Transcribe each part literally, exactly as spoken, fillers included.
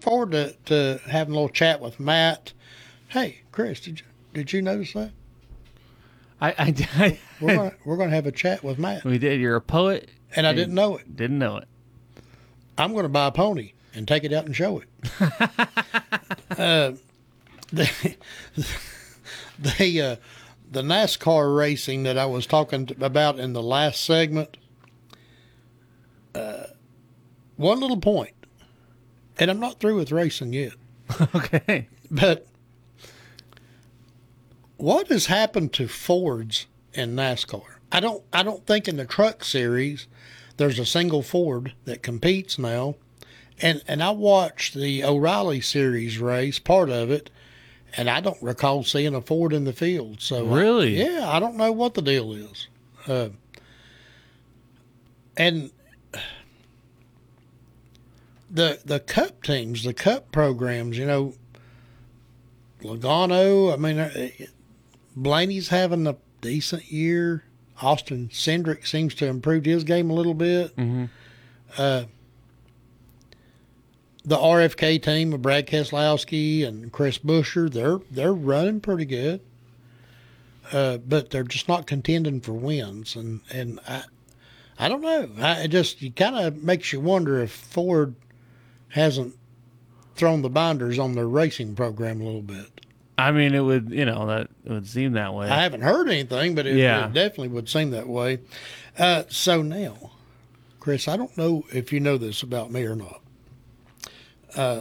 forward to, to having a little chat with Matt. Hey, Chris, did you did you notice that? I, I, we're gonna, we're going to have a chat with Matt. We did. You're a poet, and I didn't know it. Didn't know it. I'm going to buy a pony and take it out and show it. uh, the the uh, the NASCAR racing that I was talking about in the last segment. Uh, one little point, and I'm not through with racing yet. Okay, but. What has happened to Fords in NASCAR? I don't I don't think in the truck series there's a single Ford that competes now. And and I watched the O'Reilly series race, part of it, and I don't recall seeing a Ford in the field. So really? I, yeah, I don't know what the deal is. Uh, and the the Cup teams, the Cup programs, you know, Logano, I mean, Blaney's having a decent year. Austin Cindric seems to have improved his game a little bit. Mm-hmm. Uh, the R F K team of Brad Keselowski and Chris Buescher, they're they're running pretty good, uh, but they're just not contending for wins. And and I I don't know. I it just it kind of makes you wonder if Ford hasn't thrown the binders on their racing program a little bit. I mean, it would, you know, that it would seem that way. I haven't heard anything, but it, yeah. it definitely would seem that way. Uh, so now, Chris, I don't know if you know this about me or not. Uh,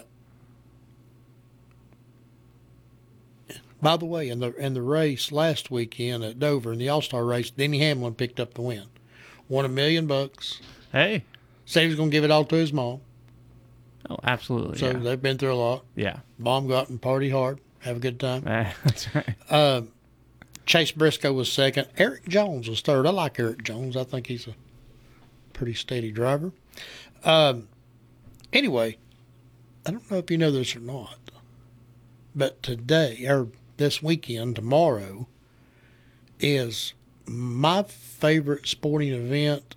by the way, in the in the race last weekend at Dover, in the All-Star race, Denny Hamlin picked up the win. Won a million bucks. Hey. Said he was going to give it all to his mom. Oh, absolutely. So yeah. they've been through a lot. Yeah. Mom got and party hard. Have a good time. Uh, that's right. Uh, Chase Briscoe was second. Eric Jones was third. I like Eric Jones. I think he's a pretty steady driver. Um, anyway, I don't know if you know this or not, but today, or this weekend, tomorrow, is my favorite sporting event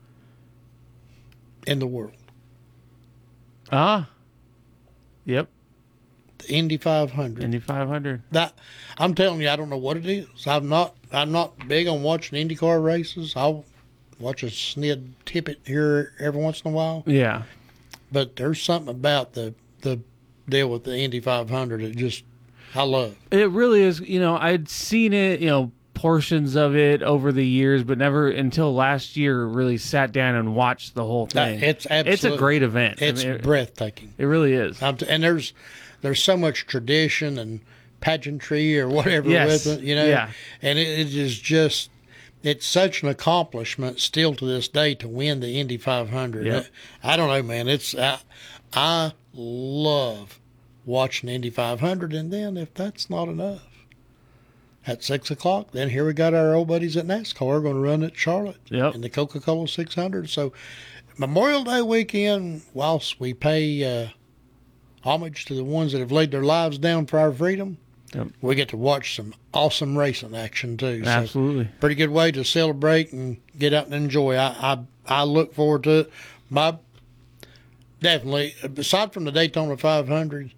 in the world. Ah. Yep. The Indy five hundred. Indy five hundred. That I'm telling you, I don't know what it is. I'm not. I'm not big on watching IndyCar races. I'll watch a snid tippet here every once in a while. Yeah. But there's something about the the deal with the Indy five hundred that just I love. It really is. You know, I'd seen it. You know, portions of it over the years, but never until last year really sat down and watched the whole thing. Uh, it's absolutely. It's a great event. It's I mean, it, breathtaking. It really is. I'm t- and there's. There's so much tradition and pageantry or whatever yes. with it, you know. Yeah. And it, it is just, it's such an accomplishment still to this day to win the Indy five hundred. Yep. I, I don't know, man. It's I, I love watching Indy five hundred. And then if that's not enough, at six o'clock, then here we got our old buddies at NASCAR going to run at Charlotte yep. in the Coca-Cola six hundred. So Memorial Day weekend, whilst we pay. Uh, homage to the ones that have laid their lives down for our freedom. Yep. We get to watch some awesome racing action too. So absolutely. Pretty good way to celebrate and get out and enjoy. I I, I look forward to it. My definitely, aside from the Daytona five hundred,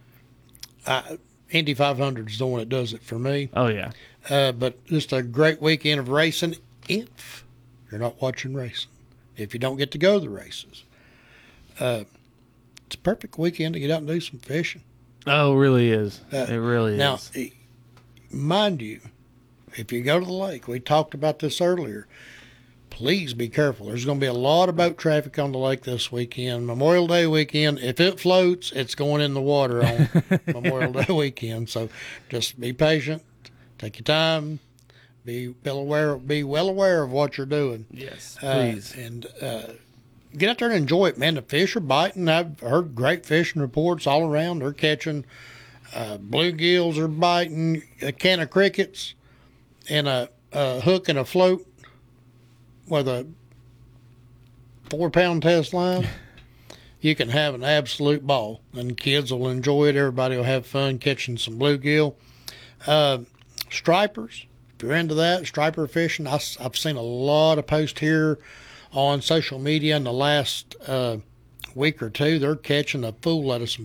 I, Indy five hundred is the one that does it for me. Oh yeah. Uh, but just a great weekend of racing. If you're not watching racing, if you don't get to go to the races. Uh, It's a perfect weekend to get out and do some fishing. Oh, it really is. Uh, it really now, is. Now, mind you, if you go to the lake, we talked about this earlier, please be careful. There's going to be a lot of boat traffic on the lake this weekend. Memorial Day weekend, if it floats, it's going in the water on Memorial Day weekend. So just be patient. Take your time. Be well aware, be well aware of what you're doing. Yes, uh, please. And, uh, get out there and enjoy it, man. The fish are biting. I've heard great fishing reports all around. They're catching uh, bluegills are biting, a can of crickets, and a, a hook and a float with a four-pound test line. You can have an absolute ball, and kids will enjoy it. Everybody will have fun catching some bluegill. Uh, stripers, if you're into that, striper fishing, I, I've seen a lot of posts here on social media in the last uh, week or two. They're catching a full load of some